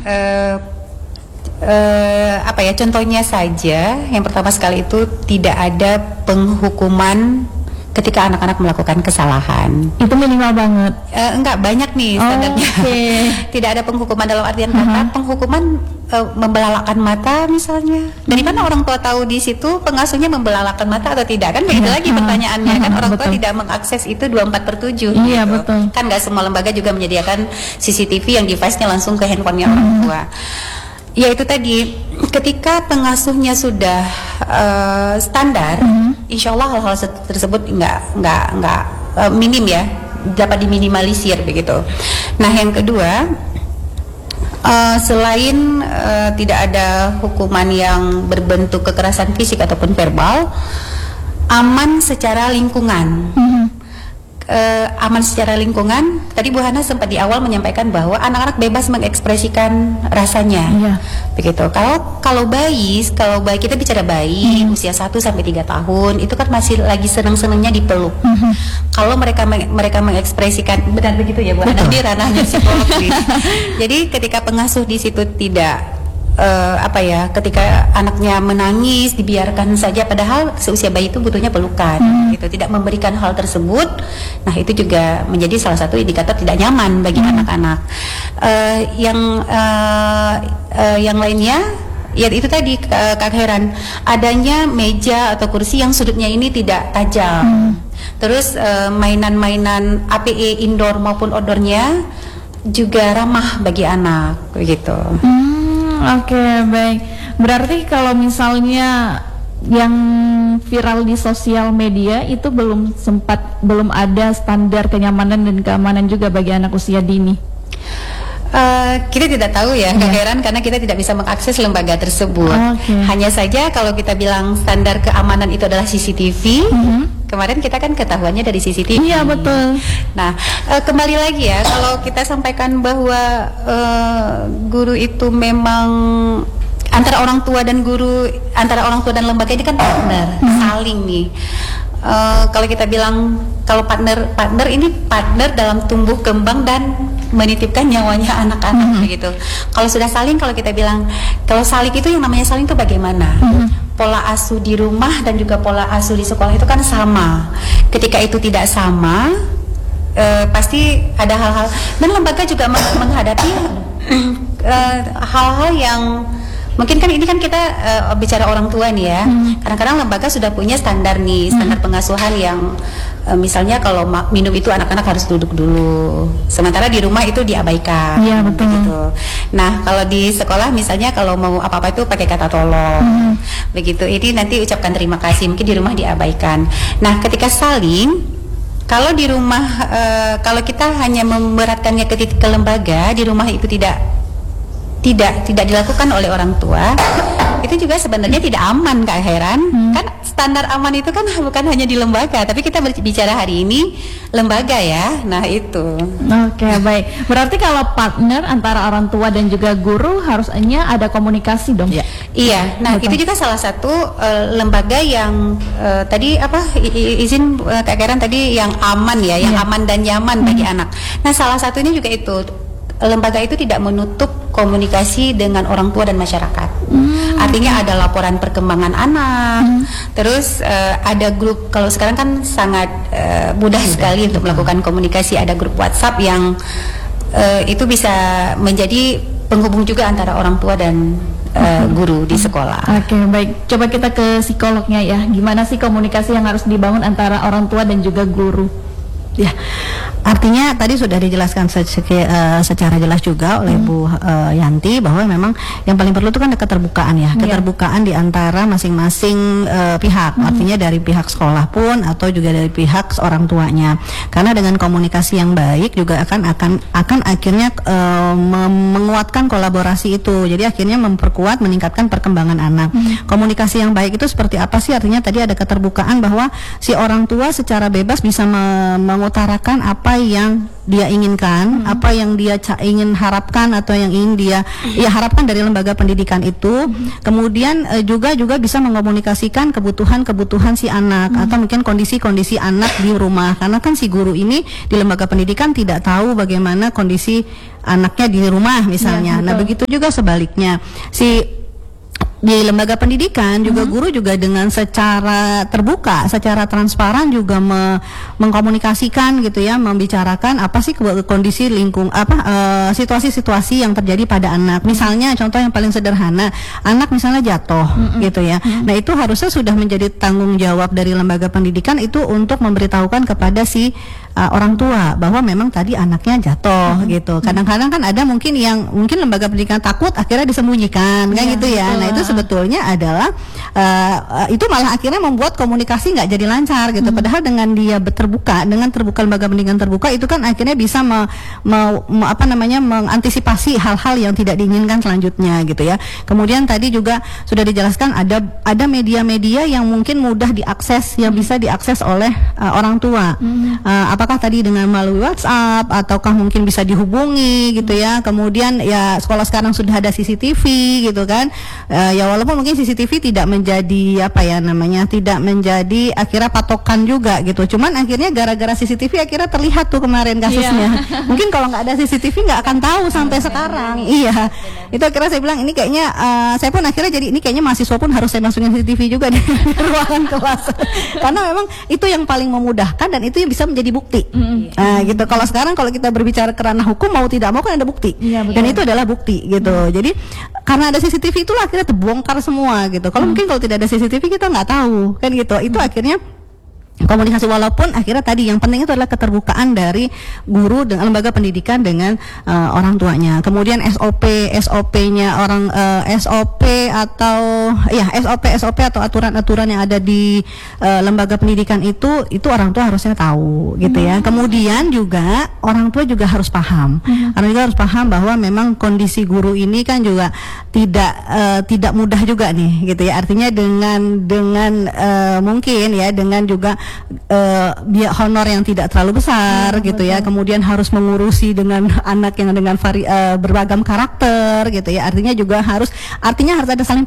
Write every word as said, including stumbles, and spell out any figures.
uh, uh, apa ya? Contohnya saja, yang pertama sekali itu tidak ada penghukuman ketika anak-anak melakukan kesalahan. Itu minimal banget. Uh, enggak banyak nih standarnya. Oh, okay. Tidak ada penghukuman dalam artian kata uh-huh. penghukuman uh, membelalakan mata misalnya. Dari hmm. mana orang tua tahu di situ pengasuhnya membelalakan mata atau tidak? Kan begitu uh-huh. lagi pertanyaannya. Uh-huh. Kan orang tua betul. Tidak mengakses itu dua puluh empat per tujuh. Iya gitu. betul. Kan nggak semua lembaga juga menyediakan C C T V yang device-nya langsung ke handphonenya uh-huh. orang tua. Ya itu tadi, ketika pengasuhnya sudah uh, standar, mm-hmm. insya Allah hal-hal tersebut nggak nggak nggak uh, minim ya, dapat diminimalisir begitu. Nah yang kedua, uh, selain uh, tidak ada hukuman yang berbentuk kekerasan fisik ataupun verbal, aman secara lingkungan. Mm-hmm. Uh, aman secara lingkungan. Tadi Bu Hana sempat di awal menyampaikan bahwa anak-anak bebas mengekspresikan rasanya, yeah. begitu. Kalau kalau bayi, kalau bayi kita bicara bayi mm-hmm. usia satu sampai tiga tahun, itu kan masih lagi senang-senangnya dipeluk. Mm-hmm. Kalau mereka mereka mengekspresikan, benar begitu ya Bu Hana, di ranahnya psikolog. Jadi ketika pengasuh di situ tidak Uh, apa ya, ketika anaknya menangis dibiarkan saja, padahal seusia bayi itu butuhnya pelukan, hmm. gitu, tidak memberikan hal tersebut, nah itu juga menjadi salah satu indikator tidak nyaman bagi hmm. anak-anak. Uh, yang uh, uh, yang lainnya, ya itu tadi Kak Heran, adanya meja atau kursi yang sudutnya ini tidak tajam, hmm. terus uh, mainan-mainan A P E indoor maupun outdoornya juga ramah bagi anak, begitu. Hmm. Oke, okay, baik. Berarti kalau misalnya yang viral di sosial media itu belum sempat belum ada standar kenyamanan dan keamanan juga bagi anak usia dini. Uh, kita tidak tahu ya, Kak Heran, karena kita tidak bisa mengakses lembaga tersebut. Okay. Hanya saja kalau kita bilang standar keamanan itu adalah C C T V, mm-hmm. kemarin kita kan ketahuannya dari C C T V. Iya betul. Nah uh, kembali lagi ya, kalau kita sampaikan bahwa uh, guru itu memang antara orang tua dan guru, antara orang tua dan lembaga ini kan partner, mm-hmm. saling nih. Uh, kalau kita bilang kalau partner partner ini partner dalam tumbuh kembang dan menitipkan nyawanya anak-anak, mm-hmm. begitu. Kalau sudah saling, kalau kita bilang kalau saling itu yang namanya saling itu bagaimana? Mm-hmm. Pola asuh di rumah dan juga pola asuh di sekolah itu kan sama. Ketika itu tidak sama, uh, pasti ada hal-hal, dan lembaga juga menghadapi uh, hal-hal yang mungkin kan ini kan kita uh, bicara orang tua nih ya. Hmm. Kadang-kadang lembaga sudah punya standar nih, standar hmm. pengasuhan yang uh, misalnya kalau ma- minum itu anak-anak harus duduk dulu. Sementara di rumah itu diabaikan. Iya, betul. Begitu. Nah, kalau di sekolah misalnya kalau mau apa-apa itu pakai kata tolong. Hmm. Begitu. Ini nanti ucapkan terima kasih, mungkin di rumah diabaikan. Nah, ketika saling, kalau di rumah uh, kalau kita hanya memberatkannya ke, ke lembaga, di rumah itu tidak tidak tidak dilakukan oleh orang tua, itu juga sebenarnya tidak aman, Kak Heran. Hmm. Kan standar aman itu kan bukan hanya di lembaga, tapi kita berbicara hari ini lembaga ya. Nah itu. Oke, okay, baik. Berarti kalau partner antara orang tua dan juga guru harusnya ada komunikasi dong. Ya. Iya. Nah betul. Itu juga salah satu uh, lembaga yang uh, tadi apa i- izin uh, Kak Heran tadi yang aman ya, yang ya. aman dan nyaman hmm. bagi anak. Nah salah satunya juga itu. Lembaga itu tidak menutup komunikasi dengan orang tua dan masyarakat. Hmm. Artinya ada laporan perkembangan anak, hmm. terus uh, ada grup, kalau sekarang kan sangat uh, mudah hmm. sekali untuk melakukan komunikasi, ada grup WhatsApp yang uh, itu bisa menjadi penghubung juga antara orang tua dan uh, guru di sekolah. Oke, okay, baik. Coba kita ke psikolognya ya. Gimana sih komunikasi yang harus dibangun antara orang tua dan juga guru? Ya, artinya tadi sudah dijelaskan secara, uh, secara jelas juga oleh hmm. Bu uh, Yanti bahwa memang yang paling perlu itu kan keterbukaan ya, keterbukaan yeah. di antara masing-masing uh, pihak, hmm. artinya dari pihak sekolah pun atau juga dari pihak orang tuanya. Karena dengan komunikasi yang baik juga akan akan akan akhirnya uh, menguatkan kolaborasi itu. Jadi akhirnya memperkuat, meningkatkan perkembangan anak. Hmm. Komunikasi yang baik itu seperti apa sih? Artinya tadi ada keterbukaan bahwa si orang tua secara bebas bisa me- mengutarakan apa yang dia inginkan, hmm. apa yang dia ca- ingin harapkan atau yang ingin dia ya harapkan dari lembaga pendidikan itu. Hmm. Kemudian uh, juga juga bisa mengkomunikasikan kebutuhan-kebutuhan si anak hmm. atau mungkin kondisi-kondisi anak di rumah. Karena kan si guru ini di lembaga pendidikan tidak tahu bagaimana kondisi anaknya di rumah misalnya. Ya, nah, begitu juga sebaliknya. Si di lembaga pendidikan juga mm-hmm. guru juga dengan secara terbuka, secara transparan juga me- mengkomunikasikan gitu ya, membicarakan apa sih ke- kondisi lingkung apa uh, situasi-situasi yang terjadi pada anak. Misalnya contoh yang paling sederhana, anak misalnya jatuh mm-hmm. gitu ya. Mm-hmm. Nah, itu harusnya sudah menjadi tanggung jawab dari lembaga pendidikan itu untuk memberitahukan kepada si uh, orang tua bahwa memang tadi anaknya jatuh mm-hmm. gitu. Kadang-kadang kan ada mungkin yang mungkin lembaga pendidikan takut akhirnya disembunyikan kan yeah, gitu ya. betul. Nah, itu sebetulnya adalah uh, uh, itu malah akhirnya membuat komunikasi nggak jadi lancar gitu. Hmm. Padahal dengan dia terbuka, dengan terbuka lembaga pendidikan terbuka itu kan akhirnya bisa me, me, me, apa namanya mengantisipasi hal-hal yang tidak diinginkan selanjutnya gitu ya. Kemudian tadi juga sudah dijelaskan ada ada media-media yang mungkin mudah diakses, yang bisa diakses oleh uh, orang tua. Hmm. Uh, apakah tadi dengan melalui WhatsApp ataukah mungkin bisa dihubungi gitu ya. Kemudian ya sekolah sekarang sudah ada C C T V gitu kan. Uh, ya walaupun mungkin C C T V tidak menjadi apa ya namanya tidak menjadi akhirnya patokan juga gitu, cuman akhirnya gara-gara C C T V akhirnya terlihat tuh kemarin kasusnya. Yeah. Mungkin kalau nggak ada C C T V nggak akan tahu sampai sekarang. Iya, itu akhirnya saya bilang ini kayaknya uh, saya pun akhirnya jadi ini kayaknya mahasiswa pun harus saya masukin C C T V juga di ruangan kelas karena memang itu yang paling memudahkan dan itu yang bisa menjadi bukti. Mm-hmm. Nah gitu, kalau sekarang kalau kita berbicara ke ranah hukum mau tidak mau kan ada bukti. Yeah, dan itu adalah bukti gitu. Mm-hmm. Jadi karena ada C C T V itulah akhirnya terbongkar semua gitu. Kalau hmm. mungkin kalau tidak ada C C T V kita nggak tahu kan gitu. Itu hmm. akhirnya komunikasi, walaupun akhirnya tadi yang penting itu adalah keterbukaan dari guru dengan lembaga pendidikan dengan uh, orang tuanya. Kemudian S O P S O P-nya orang uh, S O P atau ya S O P S O P atau aturan-aturan yang ada di uh, lembaga pendidikan itu itu orang tua harusnya tahu gitu ya. Kemudian juga orang tua juga harus paham. Hmm. Orang juga harus paham bahwa memang kondisi guru ini kan juga tidak uh, tidak mudah juga nih gitu ya. Artinya dengan dengan uh, mungkin ya dengan juga Uh, biaya honor yang tidak terlalu besar ya, gitu betul. Ya, kemudian harus mengurusi dengan anak yang dengan vari, uh, beragam karakter gitu ya, artinya juga harus artinya harus ada saling